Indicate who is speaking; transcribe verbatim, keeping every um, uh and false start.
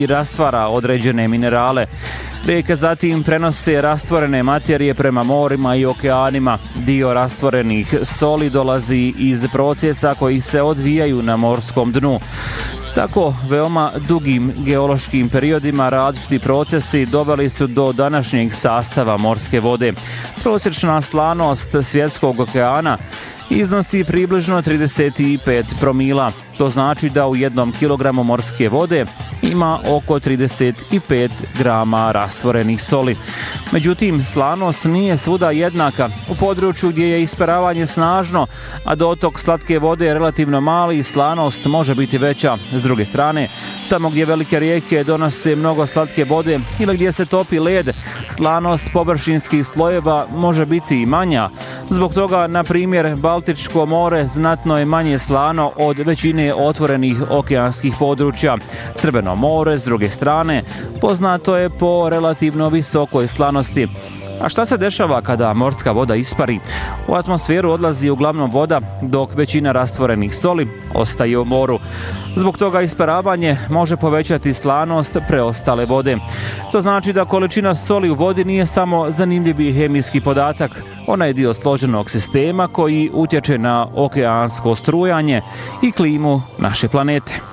Speaker 1: i rastvara određene minerale. Rijeke zatim prenose rastvorene materije prema morima i okeanima. Dio rastvorenih soli dolazi iz procesa koji se odvijaju na morskom dnu. Tako, veoma dugim geološkim periodima različiti procesi doveli su do današnjeg sastava morske vode. Prosječna slanost svjetskog okeana iznosi približno trideset pet promila. To znači da u jednom kilogramu morske vode ima oko trideset pet grama rastvorenih soli. Međutim, slanost nije svuda jednaka. U području gdje je isparavanje snažno, a dotok slatke vode je relativno mali, slanost može biti veća. S druge strane, tamo gdje velike rijeke donose mnogo slatke vode ili gdje se topi led, slanost površinskih slojeva može biti i manja. Zbog toga, na primjer, Baltičko more znatno je manje slano od većine otvorenih okeanskih područja. Crveno more, s druge strane, poznato je po relativno visokoj slanosti. A šta se dešava kada morska voda ispari? U atmosferu odlazi uglavnom voda, dok većina rastvorenih soli ostaje u moru. Zbog toga isparavanje može povećati slanost preostale vode. To znači da količina soli u vodi nije samo zanimljivi hemijski podatak. Ona je dio složenog sistema koji utječe na okeansko strujanje i klimu naše planete.